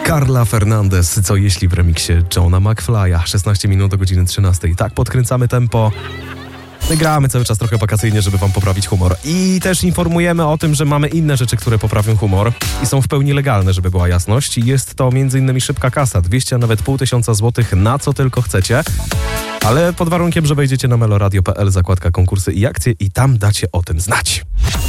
Carla Fernandez, co jeśli w remiksie Johna McFly'a. 16 minut do godziny 13. Tak podkręcamy tempo. Gramy cały czas trochę wakacyjnie, żeby wam poprawić humor. I też informujemy o tym, że mamy inne rzeczy, które poprawią humor i są w pełni legalne, żeby była jasność. Jest to m.in. szybka kasa, 200, a nawet 500 złotych, na co tylko chcecie. Ale pod warunkiem, że wejdziecie na meloradio.pl, zakładka konkursy i akcje i tam dacie o tym znać.